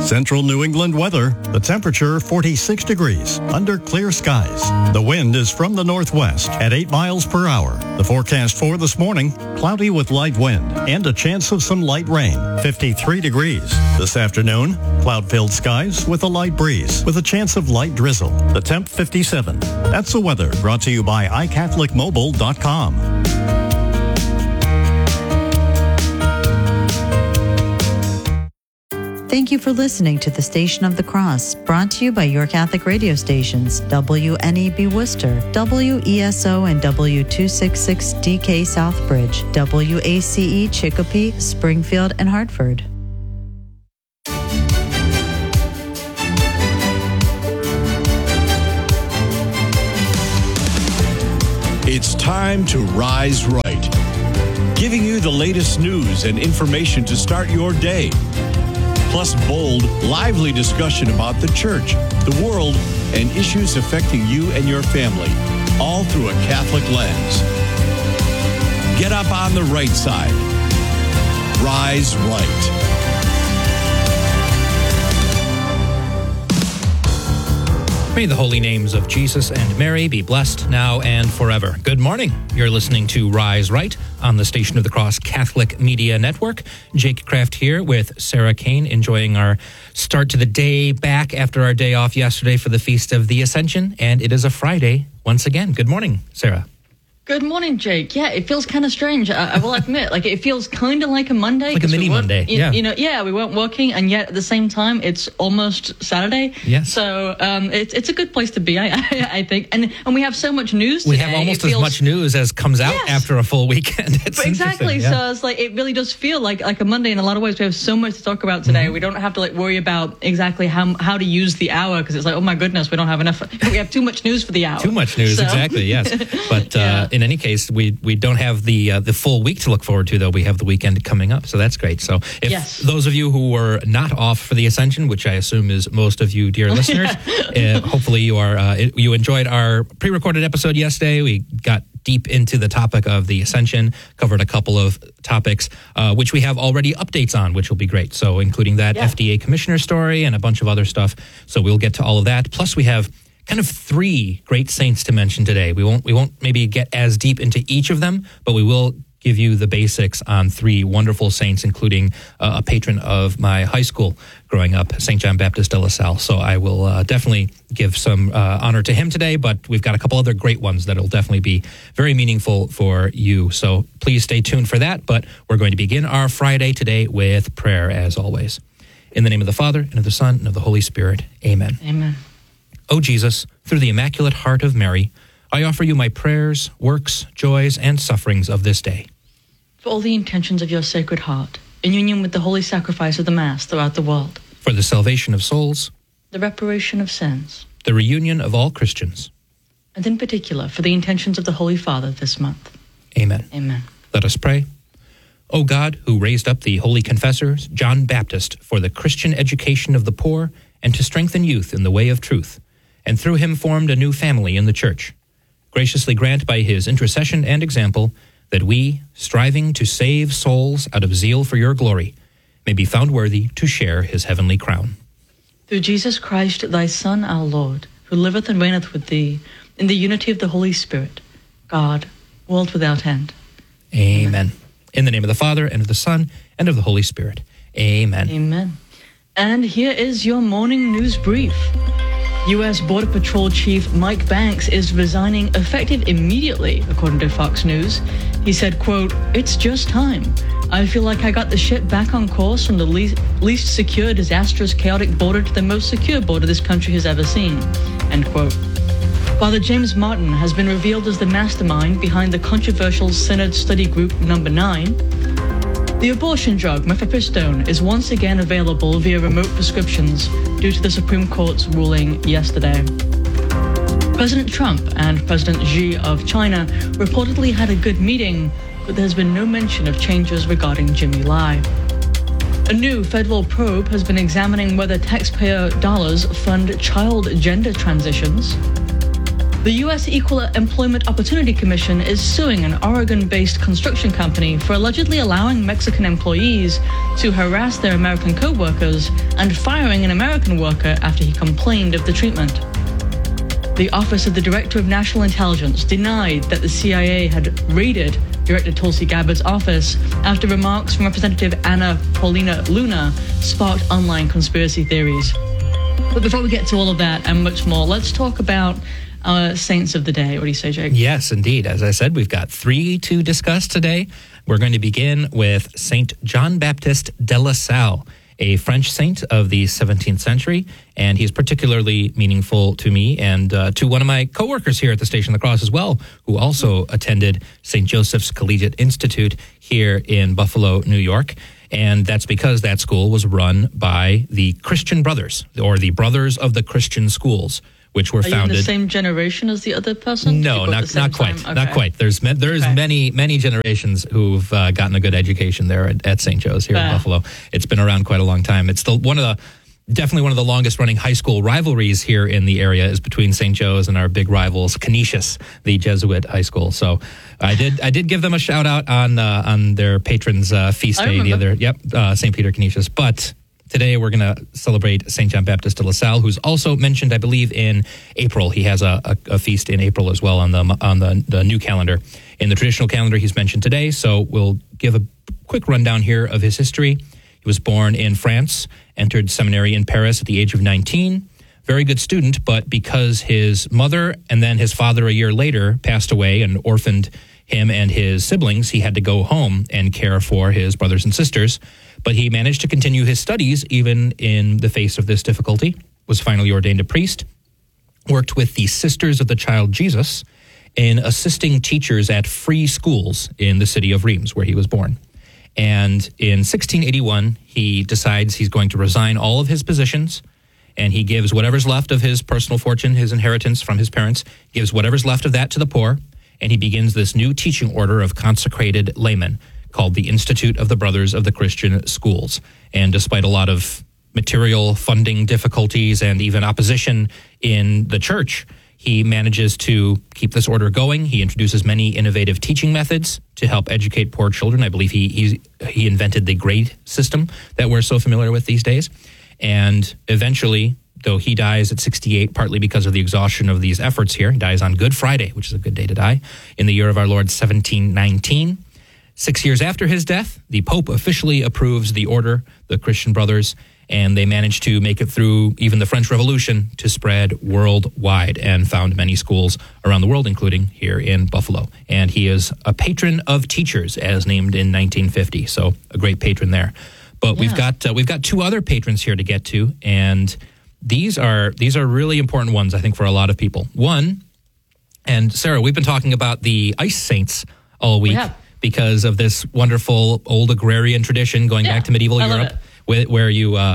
Central New England weather. The temperature 46 degrees under clear skies. The wind is from the northwest at 8 miles per hour. The forecast for this morning, cloudy with light wind and a chance of some light rain. 53 degrees. This afternoon, cloud-filled skies with a light breeze with a chance of light drizzle. The temp 57. That's the weather brought to you by iCatholicMobile.com. Thank you for listening to the Station of the Cross, brought to you by your Catholic radio stations, WNEB Worcester, WESO and W266DK Southbridge, WACE Chicopee, Springfield, and Hartford. It's time to rise right, giving you the latest news and information to start your day. Plus bold, lively discussion about the church, the world, and issues affecting you and your family, all through a Catholic lens. Get up on the right side. Rise right. May the holy names of Jesus and Mary be blessed now and forever. Good morning. You're listening to Rise Right on the Station of the Cross Catholic Media Network. Jake Kraft here with Sarah Kane, enjoying our start to the day back after our day off yesterday for the Feast of the Ascension. And it is a Friday once again. Good morning, Sarah. Good morning, Jake. Yeah, it feels kind of strange. I will admit, like it feels kind of like a Monday. Like a mini Monday, yeah. We weren't working, and yet at the same time, it's almost Saturday. Yes. So it's a good place to be, I think. And we have so much news today. We have almost as much news as comes out after a full weekend. Exactly. Yeah. So it's like it really does feel like a Monday in a lot of ways. We have so much to talk about today. Mm-hmm. We don't have to worry about exactly how to use the hour, because it's like, oh my goodness, we don't have enough. We have too much news for the hour. Too much news, exactly. Yes. But in any case, we don't have the full week to look forward to, though. We have the weekend coming up, so that's great. So if those of you who were not off for the Ascension, which I assume is most of you, dear listeners, hopefully you enjoyed our pre-recorded episode yesterday. We got deep into the topic of the Ascension, covered a couple of topics, which we have already updates on, which will be great. So including that FDA commissioner story and a bunch of other stuff. So we'll get to all of that. Plus we have kind of three great saints to mention today. We won't maybe get as deep into each of them, but we will give you the basics on three wonderful saints, including a patron of my high school growing up, St. John Baptist de La Salle. So I will definitely give some honor to him today, but we've got a couple other great ones that will definitely be very meaningful for you. So please stay tuned for that, but we're going to begin our Friday today with prayer, as always. In the name of the Father, and of the Son, and of the Holy Spirit. Amen. Amen. O Jesus, through the Immaculate Heart of Mary, I offer you my prayers, works, joys, and sufferings of this day. For all the intentions of your Sacred Heart, in union with the holy sacrifice of the Mass throughout the world. For the salvation of souls. The reparation of sins. The reunion of all Christians. And in particular, for the intentions of the Holy Father this month. Amen. Amen. Let us pray. O God, who raised up the holy confessors, John Baptist, for the Christian education of the poor and to strengthen youth in the way of truth, and through him formed a new family in the Church. Graciously grant by his intercession and example that we, striving to save souls out of zeal for your glory, may be found worthy to share his heavenly crown. Through Jesus Christ, thy Son, our Lord, who liveth and reigneth with thee, in the unity of the Holy Spirit, God, world without end. Amen. In the name of the Father, and of the Son, and of the Holy Spirit. Amen. Amen. And here is your morning news brief. U.S. Border Patrol Chief Mike Banks is resigning effective immediately, according to Fox News. He said, quote, "It's just time. I feel like I got the ship back on course from the least secure, disastrous, chaotic border to the most secure border this country has ever seen," end quote. Father James Martin has been revealed as the mastermind behind the controversial Synod Study Group Number 9. The abortion drug mifepristone is once again available via remote prescriptions due to the Supreme Court's ruling yesterday. President Trump and President Xi of China reportedly had a good meeting, but there's been no mention of changes regarding Jimmy Lai. A new federal probe has been examining whether taxpayer dollars fund child gender transitions. The U.S. Equal Employment Opportunity Commission is suing an Oregon-based construction company for allegedly allowing Mexican employees to harass their American co-workers and firing an American worker after he complained of the treatment. The Office of the Director of National Intelligence denied that the CIA had raided Director Tulsi Gabbard's office after remarks from Representative Anna Paulina Luna sparked online conspiracy theories. But before we get to all of that and much more, let's talk about our saints of the day. What do you say, Jake? Yes, indeed. As I said, we've got 3 to discuss today. We're going to begin with Saint John Baptiste de La Salle, a French saint of the 17th century, and he's particularly meaningful to me and to one of my coworkers here at the Station of the Cross as well, who also attended St. Joseph's Collegiate Institute here in Buffalo, New York. And that's because that school was run by the Christian Brothers, or the Brothers of the Christian Schools, which were founded. Are you in the same generation as the other person? No, not quite. Okay. Not quite. There's many generations who've gotten a good education there at St. Joe's here in Buffalo. It's been around quite a long time. It's definitely one of the longest running high school rivalries here in the area is between St. Joe's and our big rivals, Canisius, the Jesuit high school. So I did give them a shout out on their patron's feast day the other. St. Peter Canisius, but. Today, we're going to celebrate St. John Baptiste de La Salle, who's also mentioned, I believe, in April. He has a feast in April as well on the new calendar. In the traditional calendar, he's mentioned today, so we'll give a quick rundown here of his history. He was born in France, entered seminary in Paris at the age of 19. Very good student, but because his mother and then his father a year later passed away and orphaned him and his siblings, he had to go home and care for his brothers and sisters. But he managed to continue his studies even in the face of this difficulty, was finally ordained a priest, worked with the Sisters of the Child Jesus in assisting teachers at free schools in the city of Reims, where he was born. And in 1681, he decides he's going to resign all of his positions, and he gives whatever's left of his personal fortune, his inheritance from his parents, gives whatever's left of that to the poor, and he begins this new teaching order of consecrated laymen, called the Institute of the Brothers of the Christian Schools. And despite a lot of material funding difficulties and even opposition in the church, he manages to keep this order going. He introduces many innovative teaching methods to help educate poor children. I believe he invented the grade system that we're so familiar with these days. And eventually, though he dies at 68, partly because of the exhaustion of these efforts here, he dies on Good Friday, which is a good day to die, in the year of our Lord 1719. 6 years after his death, the Pope officially approves the order, the Christian Brothers, and they managed to make it through even the French Revolution to spread worldwide and found many schools around the world, including here in Buffalo. And he is a patron of teachers, as named in 1950, so a great patron there. But we've got 2 other patrons here to get to, and these are really important ones, I think, for a lot of people. One, and Sarah, we've been talking about the ice saints all week. Because of this wonderful old agrarian tradition going back to medieval Europe, where you are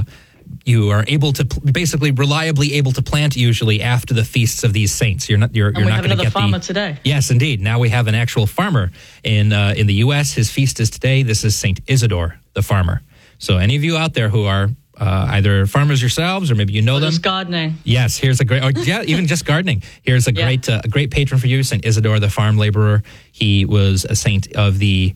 able to basically reliably able to plant usually after the feasts of these saints. You're not going to get another farmer today. Yes, indeed. Now we have an actual farmer in the U.S. His feast is today. This is Saint Isidore, the farmer. So any of you out there who are either farmers yourselves, or maybe you know them. Just gardening. Yes, here's a great, even just gardening. Here's a great patron for you, St. Isidore, the farm laborer. He was a saint of the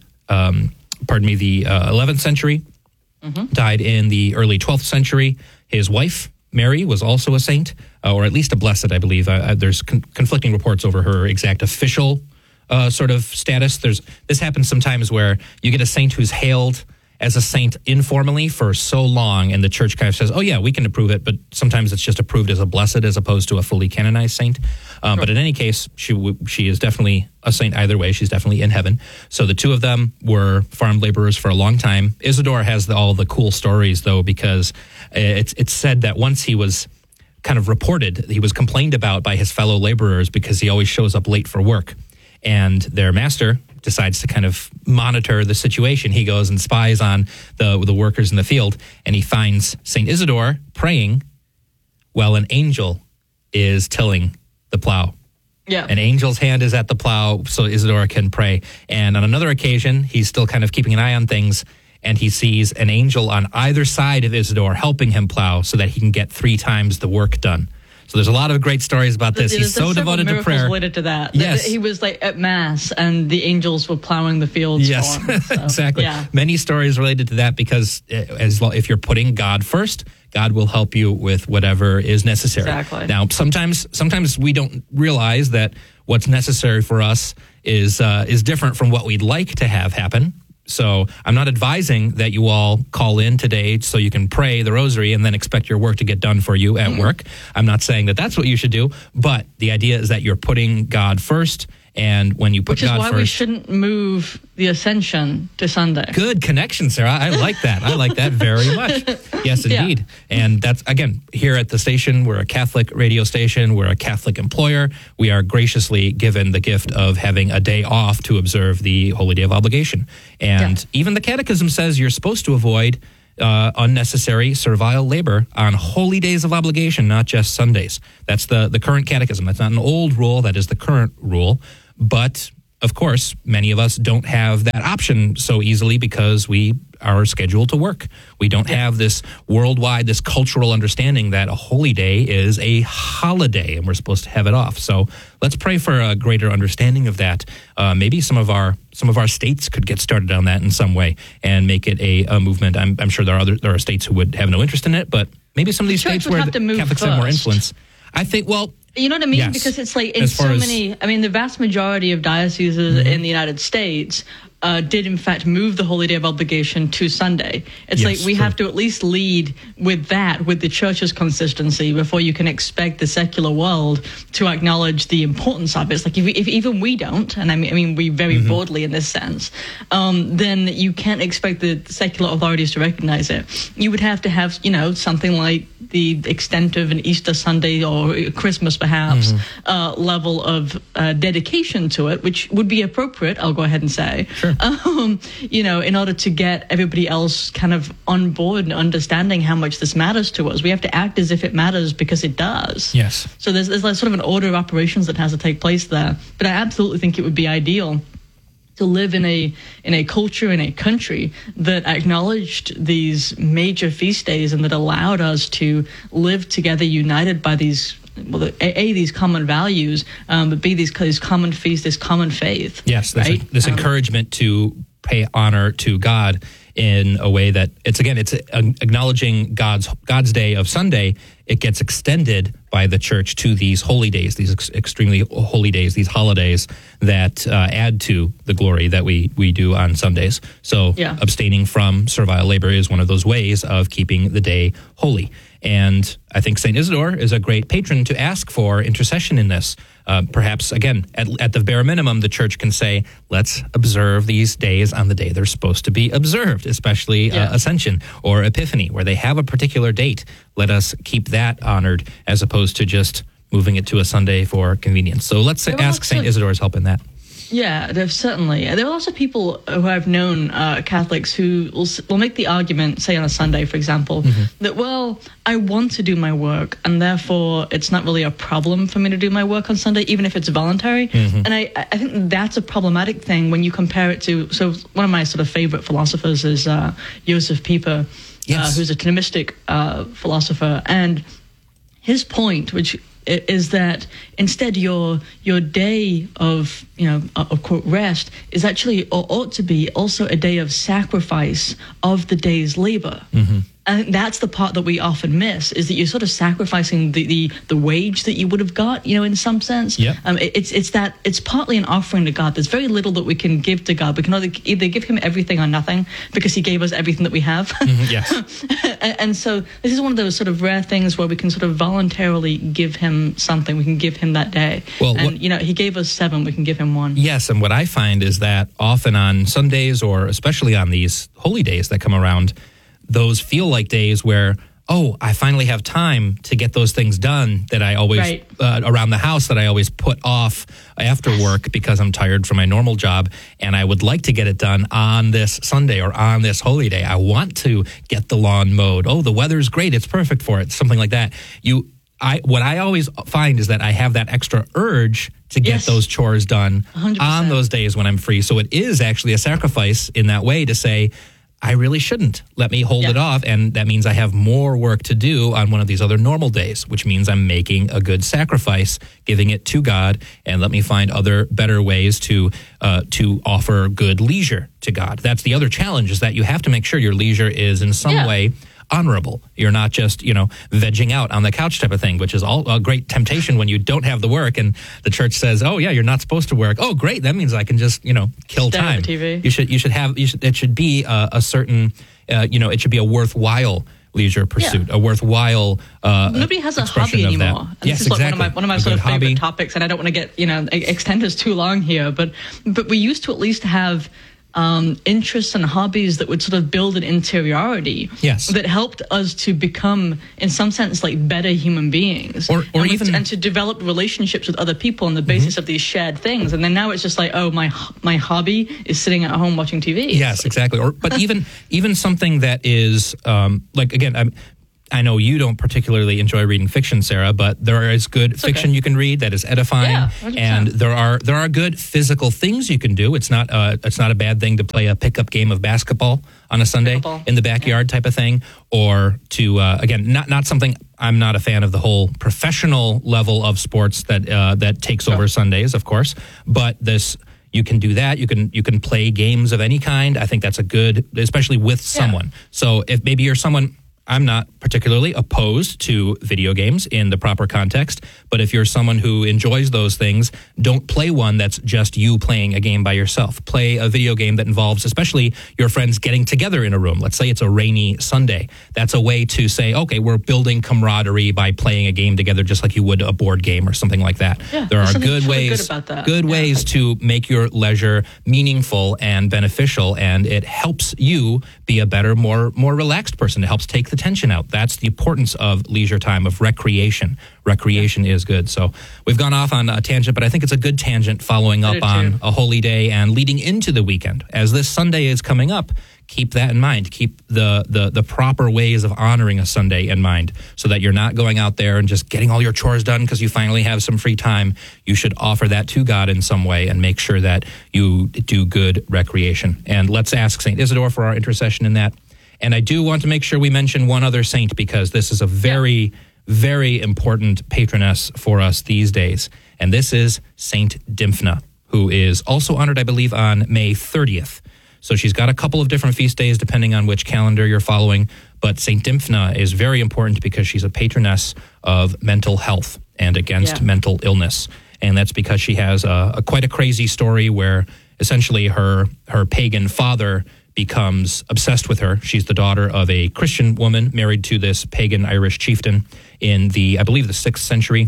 11th century, died in the early 12th century. His wife, Mary, was also a saint, or at least a blessed, I believe. There's conflicting reports over her exact official sort of status. This happens sometimes where you get a saint who's hailed as a saint informally for so long, and the church kind of says, oh yeah, we can approve it, but sometimes it's just approved as a blessed as opposed to a fully canonized saint. But in any case, she is definitely a saint either way. She's definitely in heaven. So the 2 of them were farm laborers for a long time. Isidore has all the cool stories, though, because it's said that once he was kind of reported, he was complained about by his fellow laborers because he always shows up late for work. And their master decides to kind of monitor the situation. He goes and spies on the workers in the field, and he finds St. Isidore praying while an angel is tilling the plow. Yeah. An angel's hand is at the plow so Isidore can pray. And on another occasion, he's still kind of keeping an eye on things, and he sees an angel on either side of Isidore helping him plow so that he can get 3 times the work done. So there's a lot of great stories about this. He's so devoted to prayer. Related to that. Yes. He was like at Mass and the angels were plowing the fields for him. So, exactly. Yeah. Many stories related to that because if you're putting God first, God will help you with whatever is necessary. Exactly. Now, sometimes we don't realize that what's necessary for us is different from what we'd like to have happen. So I'm not advising that you all call in today so you can pray the rosary and then expect your work to get done for you at work. I'm not saying that that's what you should do, but the idea is that you're putting God first. And when you put God first... Which is why we shouldn't move the Ascension to Sunday. Good connection, Sarah. I like that. I like that very much. Yes, indeed. Yeah. And that's, again, here at the station, we're a Catholic radio station. We're a Catholic employer. We are graciously given the gift of having a day off to observe the Holy Day of Obligation. And even the Catechism says you're supposed to avoid unnecessary servile labor on holy days of obligation, not just Sundays. That's the current Catechism. That's not an old rule. That is the current rule. But, of course, many of us don't have that option so easily because we are scheduled to work. We don't have this worldwide, this cultural understanding that a holy day is a holiday and we're supposed to have it off. So let's pray for a greater understanding of that. Maybe some of our states could get started on that in some way and make it a movement. I'm sure there are states who would have no interest in it, but maybe some of these states where the Catholics have more influence. I think, well... You know what I mean? Yes. Because it's like in so many... I mean, the vast majority of dioceses in the United States did, in fact, move the Holy Day of Obligation to Sunday. It's like we have to at least lead with that, with the Church's consistency, before you can expect the secular world to acknowledge the importance of it. It's like if even we don't, and I mean we very broadly in this sense, then you can't expect the secular authorities to recognize it. You would have to have, something like the extent of an Easter Sunday or Christmas, perhaps, level of dedication to it, which would be appropriate, I'll go ahead and say. Sure. In order to get everybody else kind of on board and understanding how much this matters to us, we have to act as if it matters because it does. Yes. So there's like sort of an order of operations that has to take place there. But I absolutely think it would be ideal to live in a culture, in a country that acknowledged these major feast days and that allowed us to live together united by these these common values, but B, these common feasts, this common faith. Yes, this encouragement to pay honor to God in a way that it's acknowledging God's day of Sunday. It gets extended by the church to these holy days, these extremely holy days, these holidays that add to the glory that we do on Sundays. So abstaining from servile labor is one of those ways of keeping the day holy. And I think St. Isidore is a great patron to ask for intercession in this. Perhaps, again, at the bare minimum, the church can say, let's observe these days on the day they're supposed to be observed, especially Ascension or Epiphany, where they have a particular date. Let us keep that honored as opposed to just moving it to a Sunday for convenience. So let's ask St. Isidore's help in that. Yeah, there's certainly. There are lots of people who I've known, Catholics, who will make the argument, say on a Sunday, for example, that, well, I want to do my work, and therefore it's not really a problem for me to do my work on Sunday, even if it's voluntary. And I think that's a problematic thing when you compare it to, so one of my sort of favorite philosophers is Josef Pieper, who's a Thomistic philosopher, and his point, which is that instead your day of quote rest is actually, or ought to be, also a day of sacrifice of the day's labor. I think that's the part that we often miss, is that you're sort of sacrificing the wage that you would have got, in some sense. It's partly an offering to God. There's very little that we can give to God. We can either give him everything or nothing, because he gave us everything that we have. And so this is one of those sort of rare things where we can sort of voluntarily give him something. We can give him that day. Well, he gave us 7, we can give him 1. Yes, and what I find is that often on Sundays, or especially on these holy days that come around, those feel like days where, I finally have time to get those things done that I always, around the house, that I always put off after work because I'm tired from my normal job, and I would like to get it done on this Sunday or on this holy day. I want to get the lawn mowed. Oh, the weather's great. It's perfect for it. Something like that. What I always find is that I have that extra urge to get those chores done 100%. On those days when I'm free. So it is actually a sacrifice in that way to say, I really shouldn't. Let me hold it off. And that means I have more work to do on one of these other normal days, which means I'm making a good sacrifice, giving it to God, and let me find other better ways to offer good leisure to God. That's the other challenge, is that you have to make sure your leisure is in some way honorable. You're not just, vegging out on the couch type of thing, which is all a great temptation when you don't have the work and the church says, oh yeah, you're not supposed to work. Oh great, that means I can just, kill time. TV. It should be a certain, it should be a worthwhile leisure pursuit, a worthwhile nobody has a hobby anymore. And yes, this is exactly. One of my sort of favorite topics, and I don't want to get, extend this too long here, but we used to at least have interests and hobbies that would sort of build an interiority that helped us to become, in some sense, like better human beings, or even to develop relationships with other people on the basis of these shared things. And then now it's just like, oh, my hobby is sitting at home watching TV. Yes, exactly. But even something that is I know you don't particularly enjoy reading fiction, Sarah, but there is good fiction you can read that is edifying, and there are good physical things you can do. It's not a bad thing to play a pickup game of basketball on a Sunday in the backyard type of thing, or to not something. I'm not a fan of the whole professional level of sports that takes over Sundays, of course, but this. You can do that. You can play games of any kind. I think that's a good, especially with someone. So if maybe you're someone. I'm not particularly opposed to video games in the proper context, but if you're someone who enjoys those things, don't play one that's just you playing a game by yourself. Play a video game that involves especially your friends getting together in a room. Let's say it's a rainy Sunday. That's a way to say, okay, we're building camaraderie by playing a game together just like you would a board game or something like that. Yeah, there are good ways to make your leisure meaningful and beneficial, and it helps you be a better, more relaxed person. It helps take the tension out. That's the importance of leisure time, of recreation. Recreation is good. So we've gone off on a tangent, but I think it's a good tangent following up on a holy day and leading into the weekend. As this Sunday is coming up, keep that in mind. Keep the proper ways of honoring a Sunday in mind, so that you're not going out there and just getting all your chores done because you finally have some free time. You should offer that to God in some way and make sure that you do good recreation. And let's ask St. Isidore for our intercession in that. And I do want to make sure we mention one other saint, because this is a very, very important patroness for us these days. And this is Saint Dymphna, who is also honored, I believe, on May 30th. So she's got a couple of different feast days depending on which calendar you're following. But Saint Dymphna is very important because she's a patroness of mental health and against mental illness. And that's because she has quite a crazy story where essentially her pagan father becomes obsessed with her. She's the daughter of a Christian woman married to this pagan Irish chieftain in the 6th century.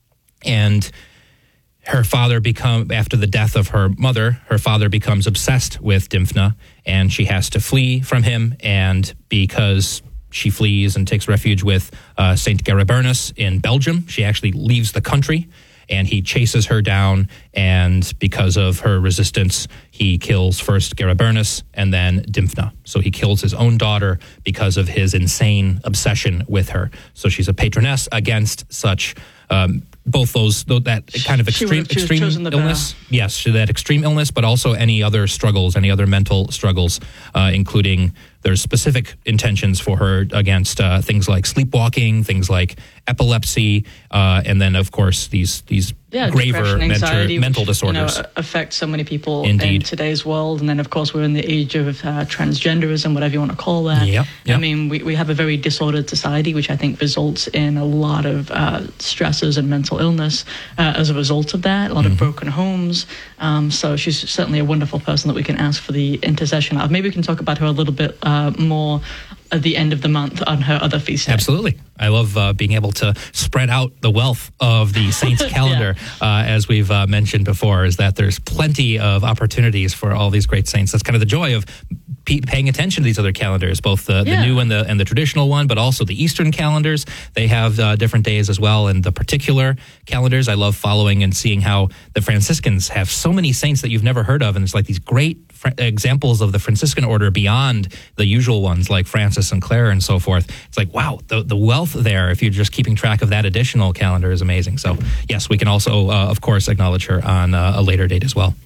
And her father after the death of her mother, her father becomes obsessed with Dymphna, and she has to flee from him. And because she flees and takes refuge with Saint Garibernus in Belgium, she actually leaves the country. And he chases her down, and because of her resistance, he kills first Garibernus and then Dymphna. So he kills his own daughter because of his insane obsession with her. So she's a patroness against such both that kind of extreme illness. Yes, that extreme illness, but also any other mental struggles, including there's specific intentions for her against things like sleepwalking, things like epilepsy, and then of course these graver mental disorders affect so many people in today's world. And then of course we're in the age of transgenderism, whatever you want to call that. I mean, we have a very disordered society, which I think results in a lot of stresses and mental illness as a result of that, a lot of broken homes. So she's certainly a wonderful person that we can ask for the intercession of. Maybe we can talk about her a little bit more at the end of the month on her other feast day. Absolutely. I love being able to spread out the wealth of the saints' calendar, as we've mentioned before, is that there's plenty of opportunities for all these great saints. That's kind of the joy of paying attention to these other calendars, both the new and the traditional one, but also the Eastern calendars. They have different days as well, and the particular calendars I love following and seeing how the Franciscans have so many saints that you've never heard of, and it's like these great examples of the Franciscan order beyond the usual ones like Francis and Clare and so forth. It's like, wow, the wealth there, if you're just keeping track of that additional calendar, is amazing. So yes, we can also, of course, acknowledge her on a later date as well.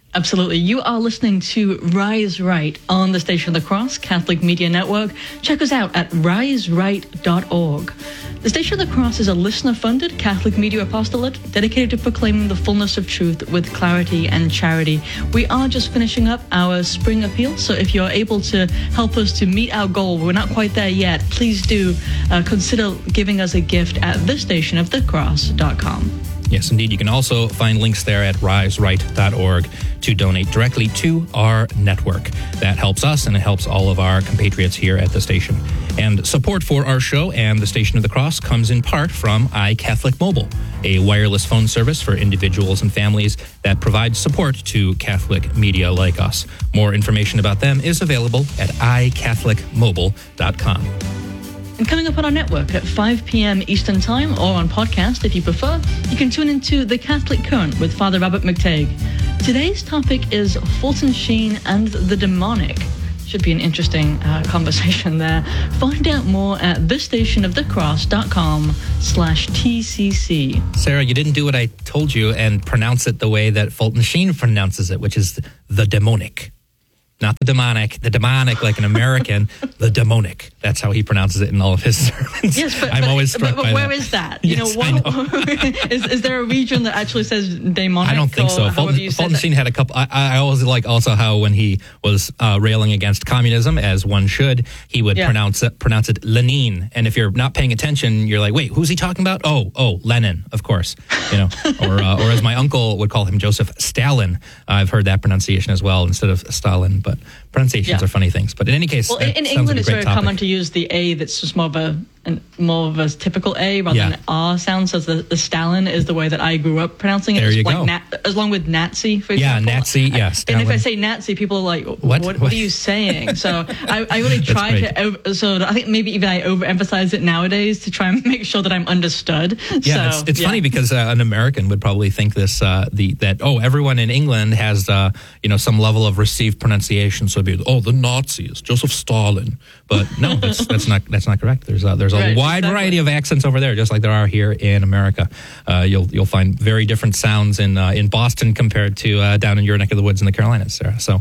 Absolutely. You are listening to Rise Right on the Station of the Cross Catholic Media Network. Check us out at riseright.org. The Station of the Cross is a listener-funded Catholic media apostolate dedicated to proclaiming the fullness of truth with clarity and charity. We are just finishing up our spring appeal, so if you're able to help us to meet our goal, we're not quite there yet, please do consider giving us a gift at thestationofthecross.com. Yes, indeed. You can also find links there at riseright.org to donate directly to our network. That helps us and it helps all of our compatriots here at the station. And support for our show and the Station of the Cross comes in part from iCatholic Mobile, a wireless phone service for individuals and families that provides support to Catholic media like us. More information about them is available at iCatholicMobile.com. And coming up on our network at 5 p.m. Eastern Time, or on podcast if you prefer, you can tune into The Catholic Current with Father Robert McTague. Today's topic is Fulton Sheen and the demonic. Should be an interesting conversation there. Find out more at thestationofthecross.com/TCC. Sarah, you didn't do what I told you and pronounce it the way that Fulton Sheen pronounces it, which is the demonic. Not the demonic like an American, the demonic. That's how he pronounces it in all of his sermons. Yes, but I'm always struck by where that. is that? Yes, I know. Is there a region that actually says demonic? I don't think so. Fulton Sheen had a couple. I always like also how when he was railing against communism, as one should, he would pronounce it Lenin. And if you're not paying attention, you're like, wait, who's he talking about? Oh, Lenin, of course. Or as my uncle would call him, Joseph Stalin. I've heard that pronunciation as well instead of Stalin. But pronunciations are funny things. But in any case, in England, it's very common to use the A that's just more of a typical A rather than an R sound. So the Stalin is the way that I grew up pronouncing it. There you go. Along with Nazi, for example. Yeah, Nazi, Stalin. And if I say Nazi, people are like, what are you saying? So I really try to, so I think maybe even I overemphasize it nowadays to try and make sure that I'm understood. Yeah, so, it's funny because an American would probably think this, that everyone in England has, some level of received pronunciation. So it'd be, the Nazis, Joseph Stalin. But no, that's not correct. There's a wide variety of accents over there, just like there are here in America. You'll find very different sounds in Boston compared to down in your neck of the woods in the Carolinas, Sarah. So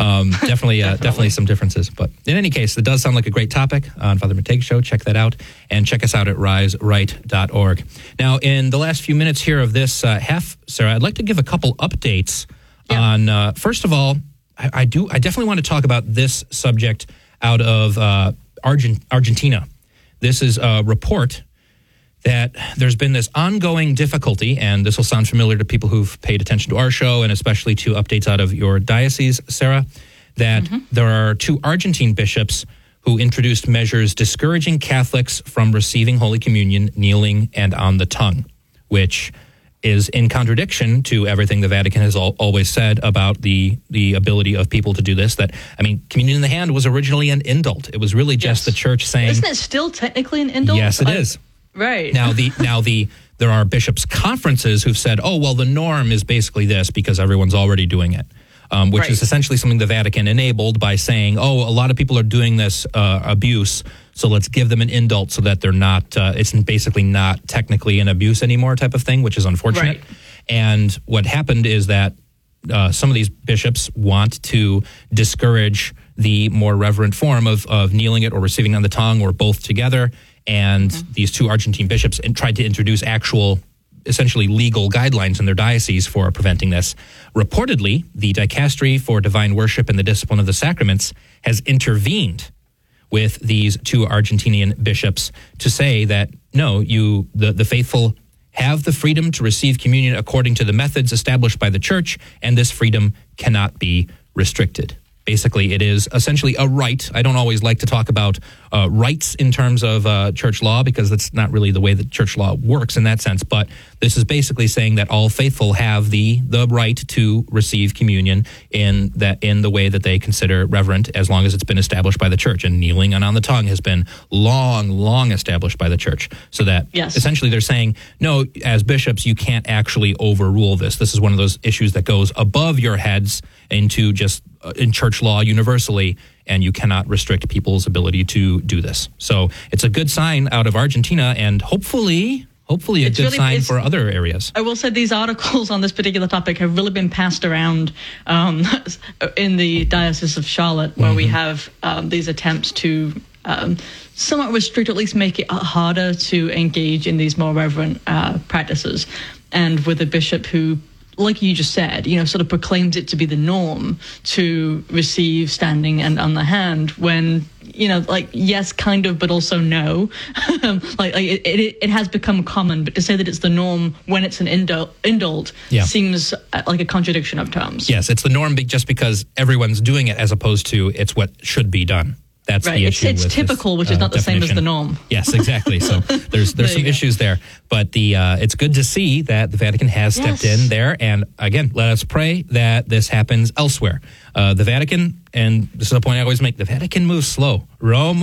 definitely some differences. But in any case, it does sound like a great topic on Father McTague's show. Check that out, and check us out at riseright.org. Now, in the last few minutes here of this half, Sarah, I'd like to give a couple updates on. First of all, I definitely want to talk about this subject out of Argentina. This is a report that there's been this ongoing difficulty, and this will sound familiar to people who've paid attention to our show and especially to updates out of your diocese, Sarah, that there are 2 Argentine bishops who introduced measures discouraging Catholics from receiving Holy Communion, kneeling, and on the tongue, which is in contradiction to everything the Vatican has always said about the ability of people to do this. Communion in the hand was originally an indult. It was really just the church saying... Isn't it still technically an indult? Yes, it is. Right. Now there are bishops' conferences who've said, the norm is basically this because everyone's already doing it. Which is essentially something the Vatican enabled by saying, a lot of people are doing this abuse, so let's give them an indult so that they're not, it's basically not technically an abuse anymore type of thing, which is unfortunate. Right. And what happened is that some of these bishops want to discourage the more reverent form of kneeling it or receiving on the tongue or both together. And these 2 Argentine bishops tried to introduce actual essentially legal guidelines in their diocese for preventing this. Reportedly, the Dicastery for Divine Worship and the Discipline of the Sacraments has intervened with these 2 Argentinian bishops to say that, no, the faithful have the freedom to receive communion according to the methods established by the Church, and this freedom cannot be restricted. Basically, it is essentially a right. I don't always like to talk about rights in terms of church law because that's not really the way that church law works in that sense. But this is basically saying that all faithful have the right to receive communion in the way that they consider reverent, as long as it's been established by the Church. And kneeling and on the tongue has been long established by the Church. So that essentially they're saying, no, as bishops, you can't actually overrule this. This is one of those issues that goes above your heads into just in church law universally, and you cannot restrict people's ability to do this. So it's a good sign out of Argentina, and hopefully hopefully a good sign for other areas. I will say these articles on this particular topic have really been passed around in the Diocese of Charlotte, where we have these attempts to somewhat restrict, at least make it harder to engage in these more reverent practices. And with a bishop who, like you just said, sort of proclaims it to be the norm to receive standing and on the hand when, yes, kind of, but also no. It has become common, but to say that it's the norm when it's an indult seems like a contradiction of terms. Yes, it's the norm just because everyone's doing it as opposed to it's what should be done. That's right. The issue. It's typical, which is not the same as the norm. Yes, exactly. So there's some issues there, but it's good to see that the Vatican has stepped in there. And again, let us pray that this happens elsewhere. The Vatican, and this is a point I always make, the Vatican moves slow. Rome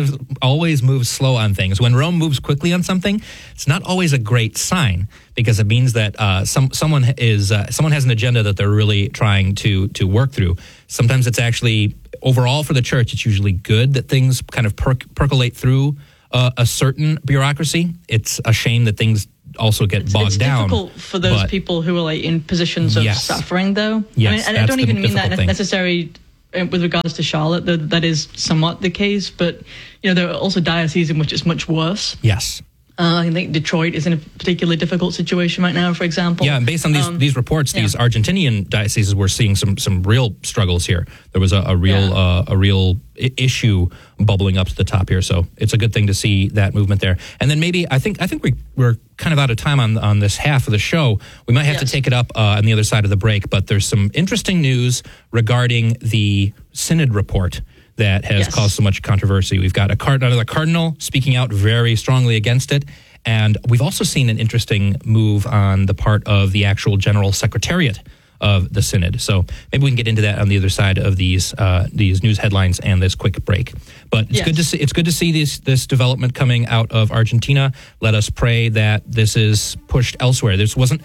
always moves slow on things. When Rome moves quickly on something, it's not always a great sign because it means that someone has an agenda that they're really trying to work through. Sometimes it's actually overall for the church, it's usually good that things kind of percolate through a certain bureaucracy. It's a shame that things also get bogged down. It's difficult for those people who are in positions of suffering, though. Yes, I don't even mean that necessarily with regards to Charlotte. That is somewhat the case, but there are also dioceses in which it's much worse. Yes. I think Detroit is in a particularly difficult situation right now, for example. Yeah, and based on these reports, these Argentinian dioceses were seeing some real struggles here. There was a real issue bubbling up to the top here, so it's a good thing to see that movement there. And then maybe I think we're kind of out of time on this half of the show. We might have to take it up on the other side of the break, but there's some interesting news regarding the Synod report that has caused so much controversy. We've got another cardinal speaking out very strongly against it. And we've also seen an interesting move on the part of the actual general secretariat of the Synod. So maybe we can get into that on the other side of these news headlines and this quick break. But it's good to see this development coming out of Argentina. Let us pray that this is pushed elsewhere. This wasn't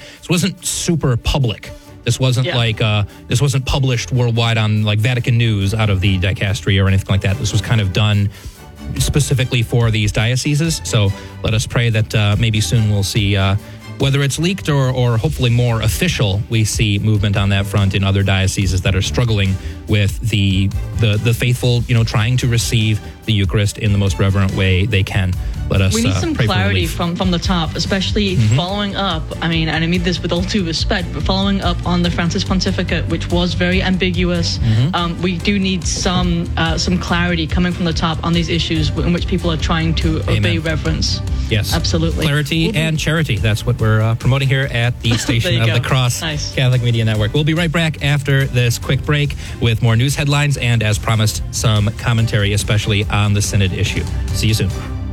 super public. This wasn't this wasn't published worldwide on Vatican News out of the dicastery or anything like that. This was kind of done specifically for these dioceses. So let us pray that maybe soon we'll see, whether it's leaked or hopefully more official, we see movement on that front in other dioceses that are struggling with the faithful, trying to receive the Eucharist in the most reverent way they can. Let us we need some clarity from the top, especially following up. I mean, and I mean this with all due respect, but following up on the Francis pontificate, which was very ambiguous. We do need some clarity coming from the top on these issues in which people are trying to obey reverence. Yes, absolutely. Clarity and charity. That's what we're promoting here at the Station of the Cross Catholic Media Network. We'll be right back after this quick break with more news headlines and, as promised, some commentary, especially on the Synod issue. See you soon.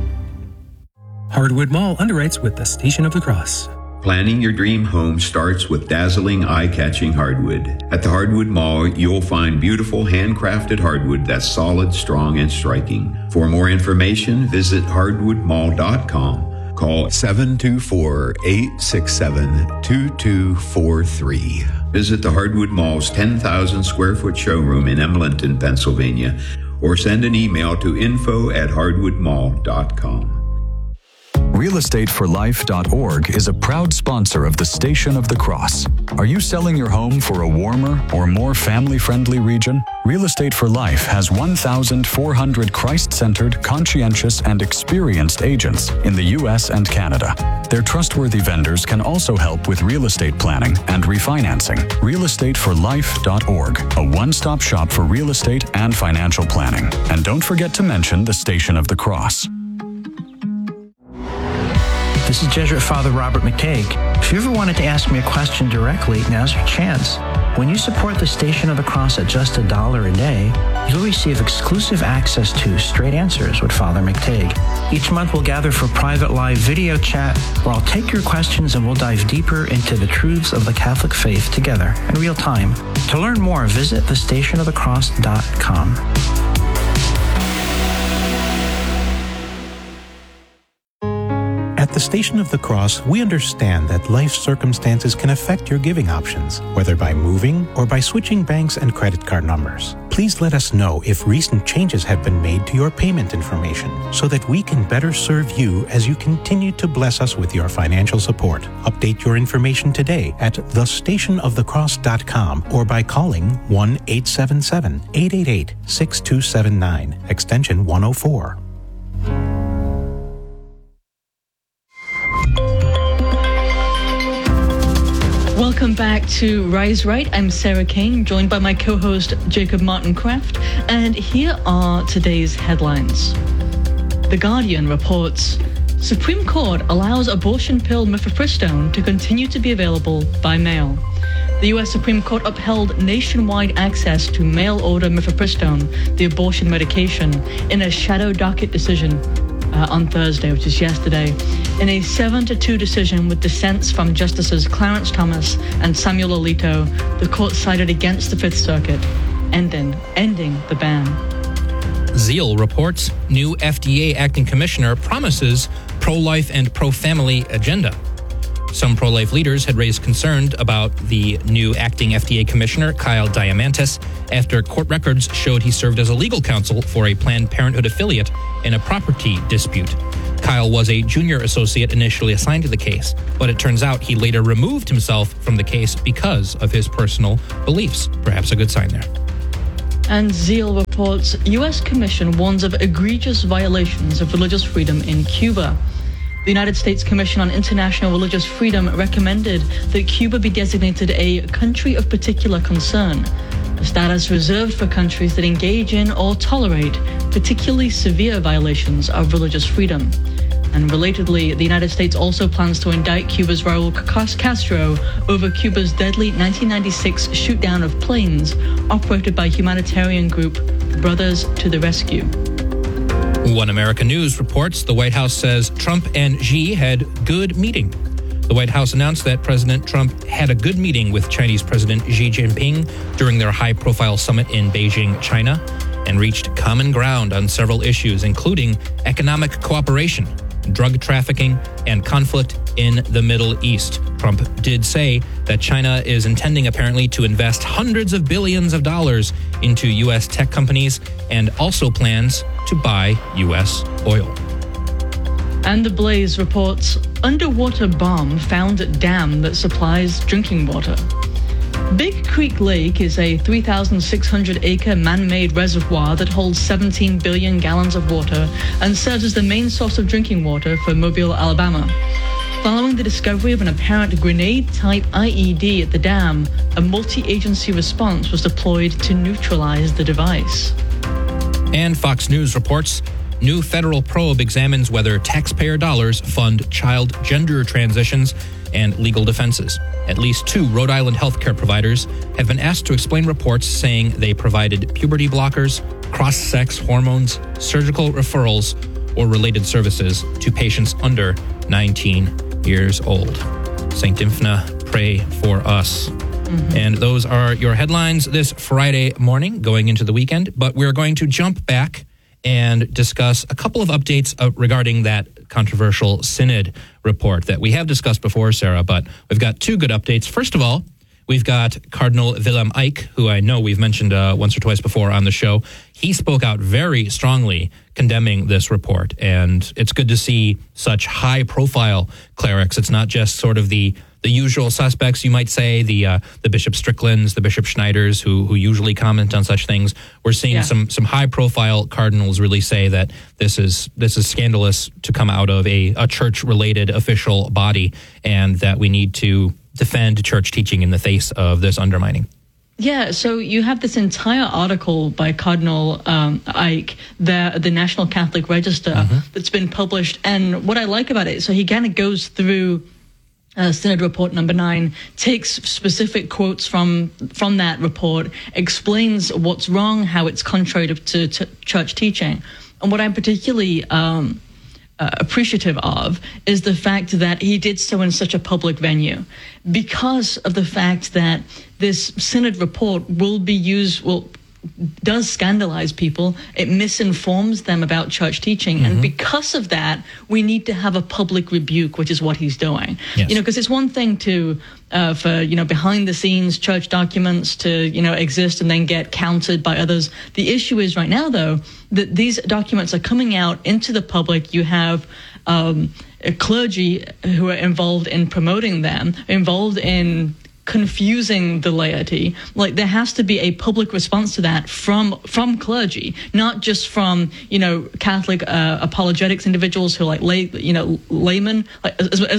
Hardwood Mall underwrites with the Station of the Cross. Planning your dream home starts with dazzling, eye-catching hardwood. At the Hardwood Mall, you'll find beautiful, handcrafted hardwood that's solid, strong, and striking. For more information, visit hardwoodmall.com. Call 724-867-2243. Visit the Hardwood Mall's 10,000 square foot showroom in Emlenton, Pennsylvania, or send an email to info@hardwoodmall.com. RealEstateForLife.org is a proud sponsor of the Station of the Cross. Are you selling your home for a warmer or more family-friendly region? Real Estate for Life has 1,400 Christ-centered, conscientious, and experienced agents in the U.S. and Canada. Their trustworthy vendors can also help with real estate planning and refinancing. RealEstateForLife.org, a one-stop shop for real estate and financial planning. And don't forget to mention the Station of the Cross. This is Jesuit Father Robert McTague. If you ever wanted to ask me a question directly, now's your chance. When you support the Station of the Cross at just $1 a day, you'll receive exclusive access to Straight Answers with Father McTague. Each month we'll gather for private live video chat where I'll take your questions and we'll dive deeper into the truths of the Catholic faith together in real time. To learn more, visit thestationofthecross.com. At the Station of the Cross, we understand that life circumstances can affect your giving options, whether by moving or by switching banks and credit card numbers. Please let us know if recent changes have been made to your payment information so that we can better serve you as you continue to bless us with your financial support. Update your information today at thestationofthecross.com or by calling 1-877-888-6279, extension 104. Welcome back to Rise Right. I'm Sarah Kane, joined by my co-host Jacob Martin Kraft, and here are today's headlines. The Guardian reports, Supreme Court allows abortion pill mifepristone to continue to be available by mail. The U.S. Supreme Court upheld nationwide access to mail-order mifepristone, the abortion medication, in a shadow docket decision on Thursday, which is yesterday, in a 7-2 decision with dissents from Justices Clarence Thomas and Samuel Alito. The court sided against the Fifth Circuit, ending the ban. Zeal reports new FDA acting commissioner promises pro-life and pro-family agenda. Some pro-life leaders had raised concern about the new acting FDA commissioner, Kyle Diamandis, after court records showed he served as a legal counsel for a Planned Parenthood affiliate in a property dispute. Kyle was a junior associate initially assigned to the case, but it turns out he later removed himself from the case because of his personal beliefs. Perhaps a good sign there. And Zeal reports U.S. Commission warns of egregious violations of religious freedom in Cuba. The United States Commission on International Religious Freedom recommended that Cuba be designated a country of particular concern, a status reserved for countries that engage in or tolerate particularly severe violations of religious freedom. And relatedly, the United States also plans to indict Cuba's Raul Castro over Cuba's deadly 1996 shoot-down of planes operated by humanitarian group Brothers to the Rescue. One American News reports the White House says Trump and Xi had good meeting. The White House announced that President Trump had a good meeting with Chinese President Xi Jinping during their high-profile summit in Beijing, China, and reached common ground on several issues, including economic cooperation, drug trafficking, and conflict in the Middle East. Trump did say that China is intending apparently to invest hundreds of billions of dollars into U.S. tech companies and also plans to buy U.S. oil. And The Blaze reports, underwater bomb found at dam that supplies drinking water. Big Creek Lake is a 3,600-acre man-made reservoir that holds 17 billion gallons of water and serves as the main source of drinking water for Mobile, Alabama. Following the discovery of an apparent grenade-type IED at the dam, a multi-agency response was deployed to neutralize the device. And Fox News reports, new federal probe examines whether taxpayer dollars fund child gender transitions and legal defenses. At least 2 Rhode Island healthcare providers have been asked to explain reports saying they provided puberty blockers, cross-sex hormones, surgical referrals, or related services to patients under 19 years old. St. Dymphna, pray for us. And those are your headlines this Friday morning going into the weekend. But we're going to jump back and discuss a couple of updates regarding that controversial synod report that we have discussed before, Sarah, but we've got 2 good updates. First of all, we've got Cardinal Willem Eijk, who I know we've mentioned once or twice before on the show. He spoke out very strongly condemning this report, and it's good to see such high-profile clerics. It's not just sort of the usual suspects, you might say, the Bishop Stricklands, the Bishop Schneiders, who usually comment on such things. We're seeing some high-profile cardinals really say that this is scandalous to come out of a church-related official body, and that we need to defend church teaching in the face of this undermining. Yeah, so you have this entire article by Cardinal Eijk, the National Catholic Register, that's been published. And what I like about it, so he kind of goes through Synod Report number 9, takes specific quotes from that report, explains what's wrong, how it's contrary to church teaching. And what I'm particularly appreciative of is the fact that he did so in such a public venue, because of the fact that this Synod report will be used, does scandalize people. It misinforms them about church teaching. And because of that, we need to have a public rebuke, which is what he's doing. Yes. Because it's one thing to, for behind the scenes church documents to, exist and then get counted by others. The issue is right now, though, that these documents are coming out into the public. You have clergy who are involved in promoting them, involved in confusing the laity. Like, there has to be a public response to that from clergy, not just from Catholic apologetics individuals who are like laymen. Like,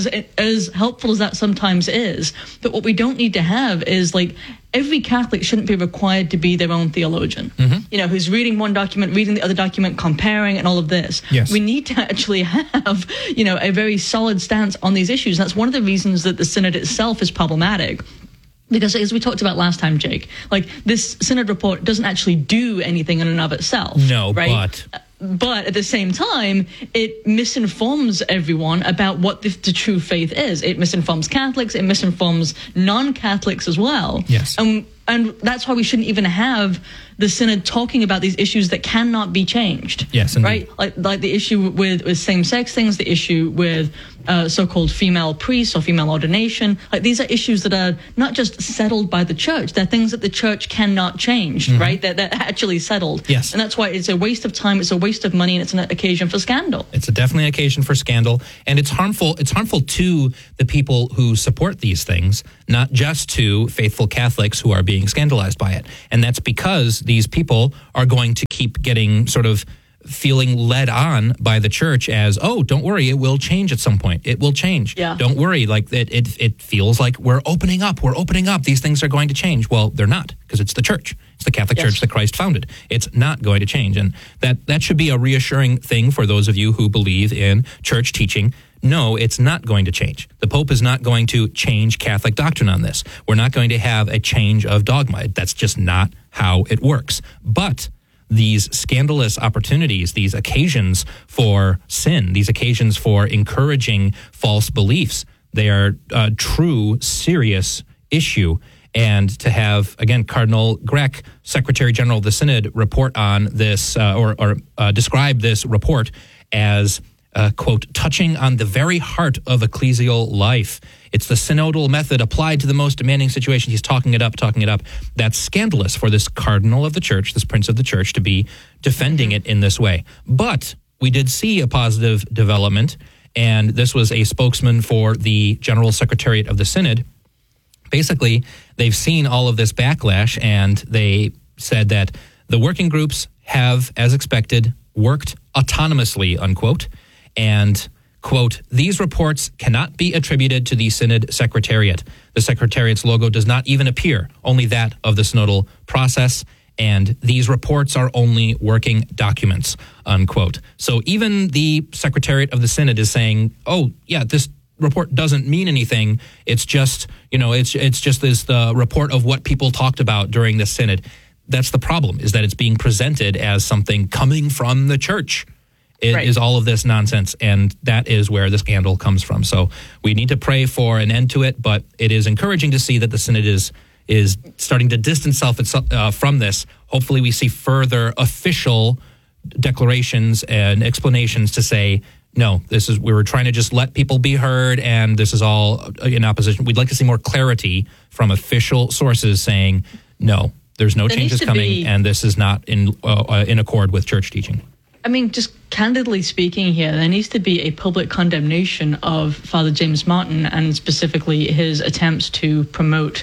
as helpful as that sometimes is, but what we don't need to have is like every Catholic shouldn't be required to be their own theologian. Who's reading one document, reading the other document, comparing, and all of this. Yes. We need to actually have a very solid stance on these issues. That's one of the reasons that the synod itself is problematic. Because as we talked about last time, Jake, like this synod report doesn't actually do anything in and of itself. No, right? But at the same time, it misinforms everyone about what the true faith is. It misinforms Catholics. It misinforms non-Catholics as well. Yes. And that's why we shouldn't even have the synod talking about these issues that cannot be changed. Yes, right. Like the issue with same-sex things, the issue with so-called female priests or female ordination. Like, these are issues that are not just settled by the church; they're things that the church cannot change. Right? They're actually settled. Yes, and that's why it's a waste of time. It's a waste of money, and it's an occasion for scandal. It's definitely an occasion for scandal, and it's harmful. It's harmful to the people who support these things, not just to faithful Catholics who are being scandalized by it. And that's because these people are going to keep getting sort of feeling led on by the church as, oh, don't worry, it will change at some point. It will change. Yeah. Don't worry. Like it feels like we're opening up. These things are going to change. Well, they're not, because it's the church. It's the Catholic Church that Christ founded. It's not going to change. And that should be a reassuring thing for those of you who believe in church teaching. No, it's not going to change. The Pope is not going to change Catholic doctrine on this. We're not going to have a change of dogma. That's just not how it works. But these scandalous opportunities, these occasions for sin, these occasions for encouraging false beliefs, they are a true, serious issue. And to have, again, Cardinal Grech, Secretary General of the Synod, report on this or describe this report as, quote, touching on the very heart of ecclesial life. It's the synodal method applied to the most demanding situation. He's talking it up. That's scandalous for this cardinal of the church, this prince of the church, to be defending it in this way. But we did see a positive development, and this was a spokesman for the General Secretariat of the Synod. Basically, they've seen all of this backlash, and they said that the working groups have, as expected, worked autonomously, unquote, and, quote, these reports cannot be attributed to the Synod Secretariat. The Secretariat's logo does not even appear, only that of the synodal process, and these reports are only working documents, unquote. So even the Secretariat of the Synod is saying, oh, yeah, this report doesn't mean anything. It's just, it's just this report of what people talked about during the synod. That's the problem, is that it's being presented as something coming from the church. It is all of this nonsense, and that is where the scandal comes from. So we need to pray for an end to it, but it is encouraging to see that the synod is starting to distance itself from this. Hopefully we see further official declarations and explanations to say, no, we were trying to just let people be heard, and this is all in opposition. We'd like to see more clarity from official sources saying, no, there's no changes coming, and this is not in accord with church teaching. I mean, just candidly speaking here, there needs to be a public condemnation of Father James Martin, and specifically his attempts to promote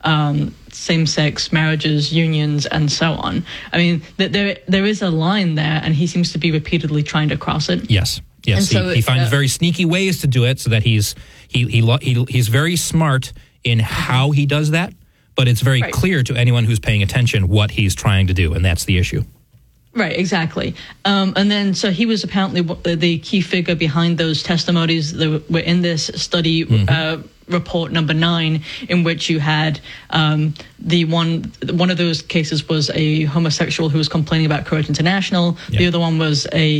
same-sex marriages, unions, and so on. I mean, there is a line there, and he seems to be repeatedly trying to cross it. Yes, so he finds very sneaky ways to do it, so that he's very smart in how he does that, but it's very clear to anyone who's paying attention what he's trying to do, and that's the issue. Right, exactly. And then, so he was apparently the key figure behind those testimonies that were in this study report number 9, in which you had one of those cases was a homosexual who was complaining about Courage International. Yep. The other one was a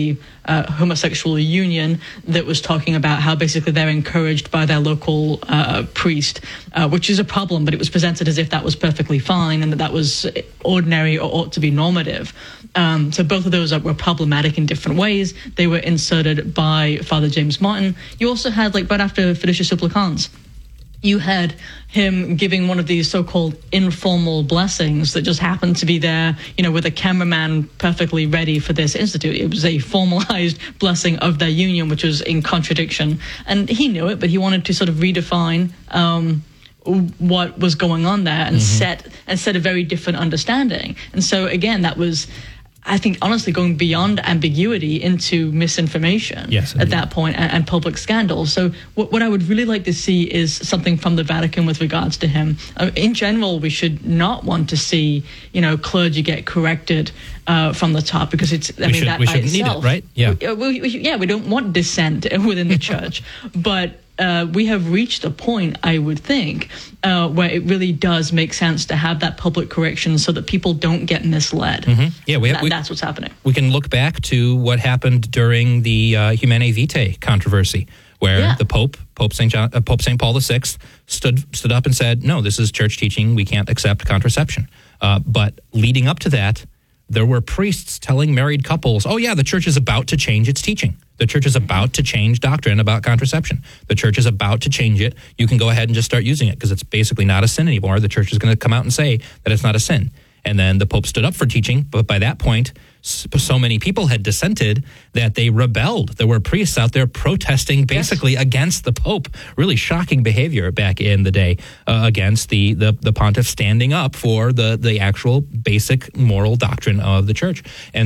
homosexual union that was talking about how basically they're encouraged by their local priest, which is a problem, but it was presented as if that was perfectly fine and that was ordinary or ought to be normative. So both of those were problematic in different ways. They were inserted by Father James Martin. You also had, like, right after Fiducia Supplicans, you had him giving one of these so-called informal blessings that just happened to be there, with a cameraman perfectly ready for this institute. It was a formalized blessing of their union, which was in contradiction. And he knew it, but he wanted to sort of redefine what was going on there and set a very different understanding. And so, again, that was, I think, honestly, going beyond ambiguity into misinformation at that point and public scandal. So what I would really like to see is something from the Vatican with regards to him. In general, we should not want to see, clergy get corrected from the top, because it's, we shouldn't need it, right? Yeah. We don't want dissent within the church. But we have reached a point, I would think, where it really does make sense to have that public correction so that people don't get misled. Yeah, that's what's happening. We can look back to what happened during the Humanae Vitae controversy, where the Pope St. Paul VI, stood up and said, no, this is church teaching. We can't accept contraception. But leading up to that, there were priests telling married couples, oh, yeah, the church is about to change its teaching. The church is about to change doctrine about contraception. The church is about to change it. You can go ahead and just start using it because it's basically not a sin anymore. The church is going to come out and say that it's not a sin. And then the Pope stood up for teaching, but by that point, so many people had dissented that they rebelled. There were priests out there protesting basically against the Pope. Really shocking behavior back in the day against the pontiff standing up for the actual basic moral doctrine of the church. And